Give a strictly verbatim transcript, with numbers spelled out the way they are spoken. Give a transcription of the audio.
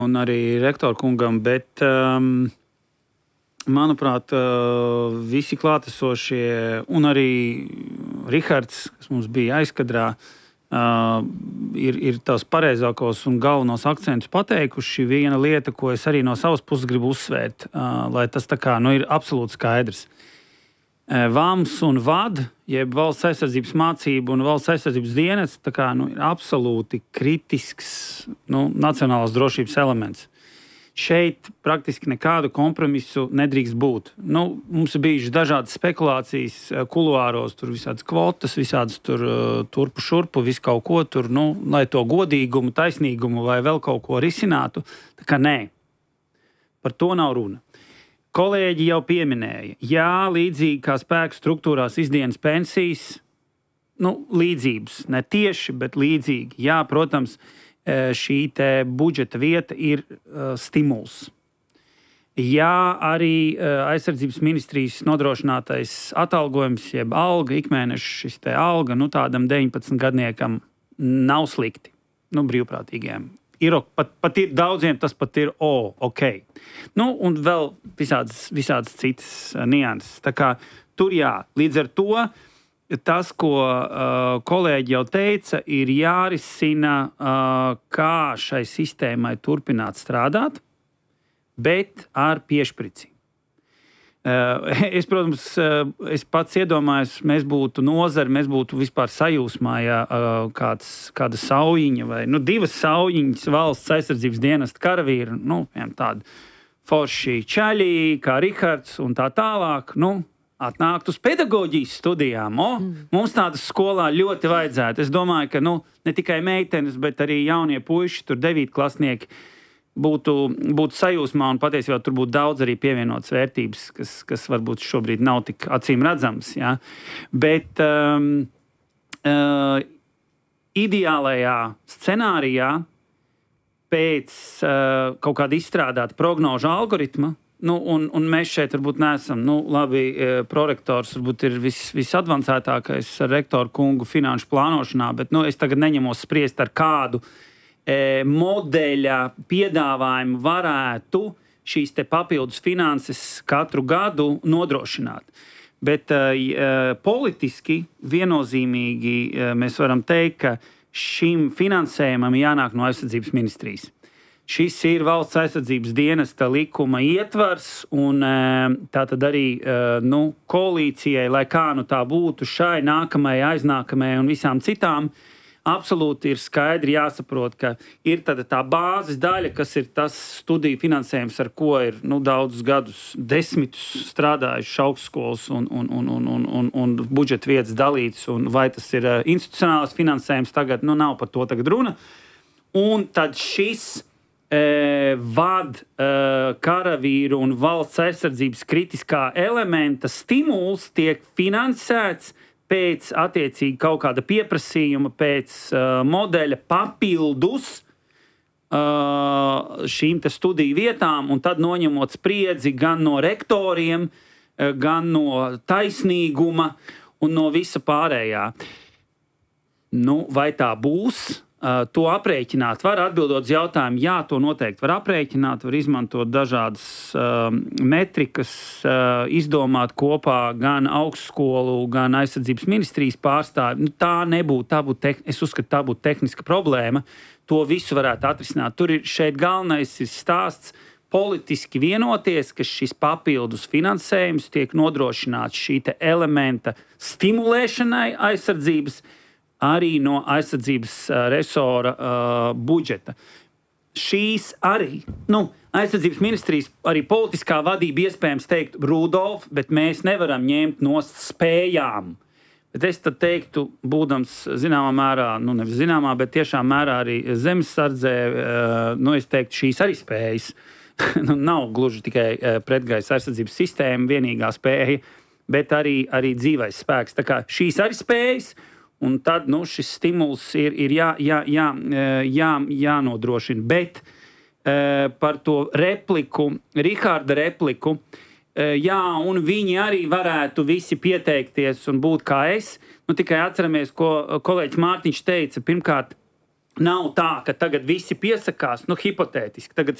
un arī rektoru kungam, bet, um, manuprāt, uh, visi klātesošie un arī Rihards, kas mums bija aizkadrā, uh, ir, ir tās pareizākos un galvenos akcentus pateikuši. Viena lieta, ko es arī no savas puses gribu uzsvērt, uh, lai tas tā kā nu, ir absolūti skaidrs. Vams un vad, jeb valsts aizsardzības mācība un valsts aizsardzības dienests, tā kā nu, ir absolūti kritisks nu, nacionālās drošības elements. Šeit praktiski nekādu kompromisu nedrīkst būt. Nu, mums ir bijušas dažādas spekulācijas kuluāros, tur visādas kvotas, visādas tur turpu šurpu, visu kaut ko tur, nu, lai to godīgumu, taisnīgumu vai vēl kaut ko risinātu. Tā kā nē, par to nav runa. Kolēģi jau pieminēja, jā, līdzīgi kā spēku struktūrās izdienas pensijas, nu, līdzības, ne tieši, bet līdzīgi. Jā, protams, šī te budžeta vieta ir uh, stimuls. Jā, arī uh, aizsardzības ministrijas nodrošinātais atalgojums, jeb alga, ikmēneša šis te alga, nu, tādam deviņpadsmitgadniekam nav slikti, nu, brīvprātīgiem. Ir, pat, pat ir daudziem tas pat ir, o, oh, ok. Nu, un vēl visādas, visādas citas uh, nianses. Tā kā tur jā, līdz ar to tas, ko uh, kolēģi jau teica, ir jārisina, uh, kā šai sistēmai turpināt strādāt, bet ar piešprici. Uh, es, protams, uh, es pats iedomājos, mēs būtu nozari, mēs būtu vispār sajūsmā, ja uh, kāds, kāda saujiņa vai nu, divas saujiņas valsts aizsardzības dienesta karavīri, nu, tādi forši čaļi, kā Rihards un tā tālāk, nu, atnākt uz pedagoģijas studijām. O, mm. Mums tādas skolā ļoti vajadzētu. Es domāju, ka nu, ne tikai meitenes, bet arī jaunie puiši, tur devītklasnieki, Būtu, būtu sajūsmā un patiesībā tur būtu daudz arī pievienotas vērtības, kas, kas varbūt šobrīd nav tik acīm redzams. Ja? Bet um, uh, ideālajā scenārijā pēc uh, kaut kāda izstrādāta prognožu algoritma, nu, un, un mēs šeit varbūt neesam, nu, labi, prorektors varbūt ir vis, visadvancētākais ar rektoru kungu finanšu plānošanā, bet nu, es tagad neņemos spriest ar kādu modeļa piedāvājumu varētu šīs te papildus finanses katru gadu nodrošināt. Bet uh, politiski viennozīmīgi uh, mēs varam teikt, ka šim finansējumam jānāk no aizsardzības ministrijas. Šis ir valsts aizsardzības dienesta likuma ietvars un uh, tā tad arī uh, nu, koalīcijai, lai kā nu tā būtu šai nākamajai, aiznākamajai un visām citām, absolūti ir skaidri jāsaprot, ka ir tāda tā bāzes daļa, kas ir tas studiju finansējums, ar ko ir nu, daudzus gadus, desmitus strādājuši augstskolas un, un, un, un, un, un, un budžeta vietas dalīts, un vai tas ir uh, institucionāls finansējums tagad, nu nav par to tagad runa. Un tad šis uh, vad uh, karavīru un valsts aizsardzības kritiskā elementa stimuls tiek finansēts pēc attiecīgi kaut kāda pieprasījuma, pēc uh, modeļa papildus uh, šīm te studiju vietām, un tad noņemot spriedzi gan no rektoriem, uh, gan no taisnīguma un no visa pārējā. Nu, vai tā būs? Uh, to aprēķināt var, atbildot uz jautājumu, jā, to noteikti var aprēķināt, var izmantot dažādas uh, metrikas, uh, izdomāt kopā gan augstskolu, gan aizsardzības ministrijas pārstāvi. Nu, tā nebūtu, tā būtu, te, es uzskatu, tā būtu tehniska problēma. To visu varētu atrisināt. Tur ir šeit galvenais ir stāsts politiski vienoties, ka šis papildus finansējums tiek nodrošināts šī te elementa stimulēšanai aizsardzības, arī no aizsardzības uh, resora uh, budžeta. Šīs arī, nu, aizsardzības ministrijas arī politiskā vadība iespējams teikt, Rudolf, bet mēs nevaram ņemt nost spējām. Bet es tad teiktu, būdams zināmā mērā, nu nevis zināmā, bet tiešām mērā arī zemesardzē, uh, nu es teiktu, šīs arī spējas. nu, nav gluži tikai uh, pretgaisa aizsardzības sistēma vienīgā spēja, bet arī, arī dzīvais spēks. Tā kā šīs arī spējas, un tad nu, šis stimuls ir, ir jā, jā, jā, jā, jānodrošina. Bet e, par to repliku, Riharda repliku, e, jā, un viņi arī varētu visi pieteikties un būt kā es. Nu, tikai atceramies, ko kolēģis Mārtiņš teica. Pirmkārt, Nav tā, ka tagad visi piesakās, nu, hipotētiski. Tagad